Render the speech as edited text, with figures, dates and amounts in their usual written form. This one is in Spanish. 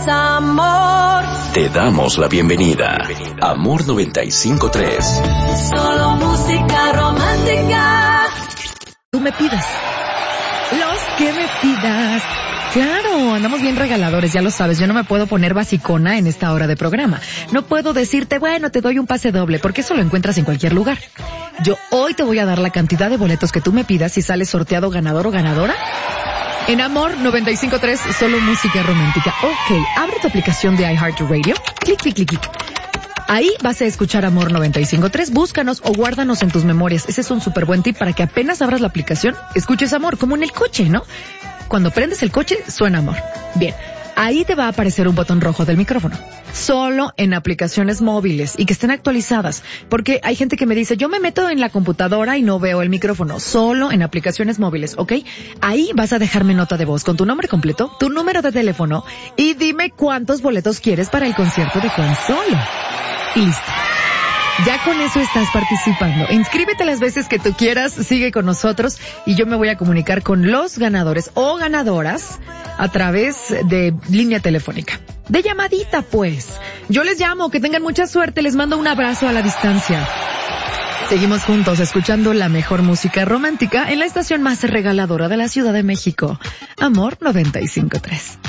amor. Te damos la bienvenida. Amor 95.3. Solo música romántica. Tú me pidas. Los que me pidas. Claro, andamos bien regaladores, ya lo sabes. Yo no me puedo poner basicona en esta hora de programa. No puedo decirte, bueno, te doy un pase doble, porque eso lo encuentras en cualquier lugar. Yo hoy te voy a dar la cantidad de boletos que tú me pidas si sales sorteado ganador o ganadora. En Amor 95.3, solo música romántica. Ok, abre tu aplicación de iHeartRadio. Clic, clic, clic, clic. Ahí vas a escuchar Amor 95.3, búscanos o guárdanos en tus memorias. Ese es un súper buen tip para que apenas abras la aplicación, escuches Amor, como en el coche, ¿no? Cuando prendes el coche, suena Amor. Bien, ahí te va a aparecer un botón rojo del micrófono. Solo en aplicaciones móviles y que estén actualizadas. Porque hay gente que me dice, yo me meto en la computadora y no veo el micrófono. Solo en aplicaciones móviles, ¿ok? Ahí vas a dejarme nota de voz con tu nombre completo, tu número de teléfono y dime cuántos boletos quieres para el concierto de Juan Solo. Y listo. Ya con eso estás participando. Inscríbete las veces que tú quieras, sigue con nosotros y yo me voy a comunicar con los ganadores o ganadoras a través de línea telefónica. De llamadita, pues. Yo les llamo, que tengan mucha suerte, les mando un abrazo a la distancia. Seguimos juntos escuchando la mejor música romántica en la estación más regaladora de la Ciudad de México. Amor 95.3.